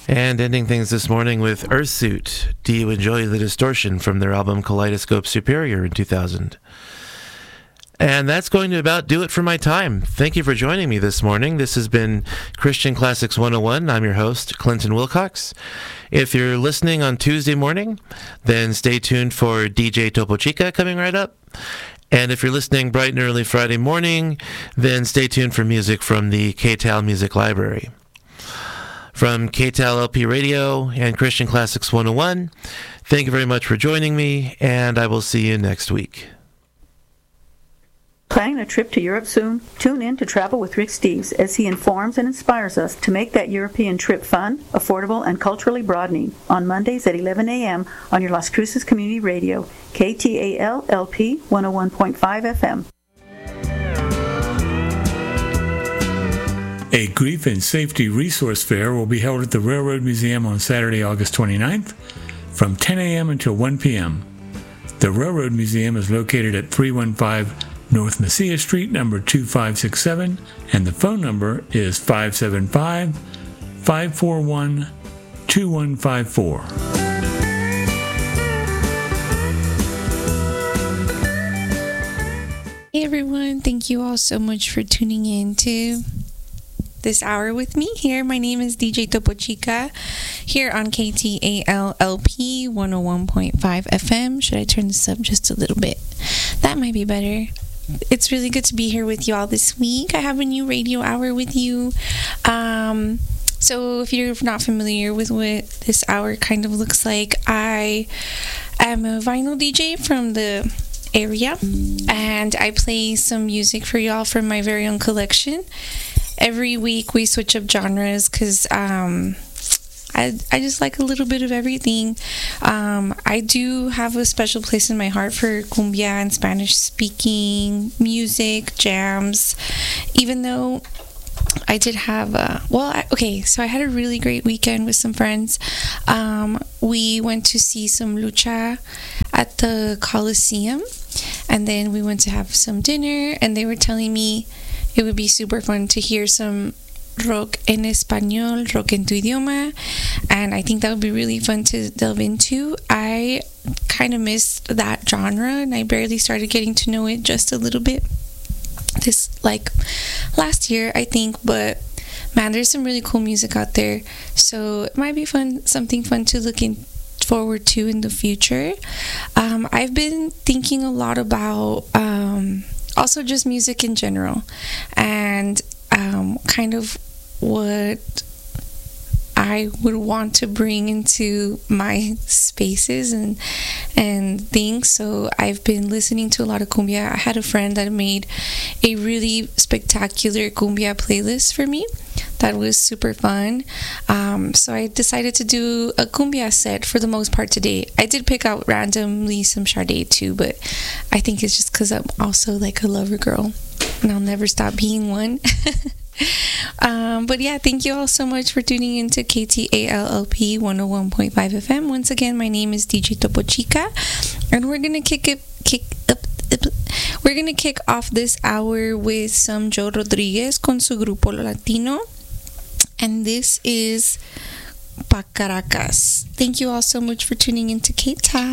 And ending things this morning with Earthsuit. Do you enjoy the distortion from their album Kaleidoscope Superior in 2000? And that's going to about do it for my time. Thank you for joining me this morning. This has been Christian Classics 101. I'm your host, Clinton Wilcox. If you're listening on Tuesday morning, then stay tuned for DJ Topo Chica coming right up. And if you're listening bright and early Friday morning, then stay tuned for music from the KTAL Music Library. From KTAL LP Radio and Christian Classics 101, thank you very much for joining me, and I will see you next week. Planning a trip to Europe soon? Tune in to Travel with Rick Steves as he informs and inspires us to make that European trip fun, affordable, and culturally broadening on Mondays at 11 a.m. on your Las Cruces Community Radio, KTAL LP 101.5 FM. A Grief and Safety Resource Fair will be held at the Railroad Museum on Saturday, August 29th from 10 a.m. until 1 p.m. The Railroad Museum is located at 315 North Messiah Street, number 2567, and the phone number is 575-541-2154. Hey everyone, thank you all so much for tuning in to this hour with me here. My name is DJ Topo Chica here on KTAL LP 101.5 FM. Should I turn this up just a little bit? That might be better. It's really good to be here with you all this week. I have a new radio hour with you. So if you're not familiar with what this hour kind of looks like, I am a vinyl DJ from the area, and I play some music for y'all from my very own collection. Every week we switch up genres because I just like a little bit of everything. I do have a special place in my heart for cumbia and Spanish speaking music, jams, even though I did have so I had a really great weekend with some friends. We went to see some lucha at the Coliseum, and then we went to have some dinner, and they were telling me it would be super fun to hear some rock en español, rock en tu idioma, and I think that would be really fun to delve into. I kind of missed that genre, and I barely started getting to know it just a little bit this last year, I think, but man, there's some really cool music out there, so it might be something fun to look forward to in the future. I've been thinking a lot about also just music in general, and kind of what I would want to bring into my spaces and things. So I've been listening to a lot of cumbia. I had a friend that made a really spectacular cumbia playlist for me that was super fun. So I decided to do a cumbia set for the most part today. I did pick out randomly some Sade too, but I think it's just because I'm also like a lover girl, and I'll never stop being one. But yeah, thank you all so much for tuning into KTALLP 101.5 FM. Once again, my name is DJ Topo Chica, and we're gonna kick off this hour with some Joe Rodriguez con su grupo Latino, and this is Pa Caracas. Thank you all so much for tuning into KTAL.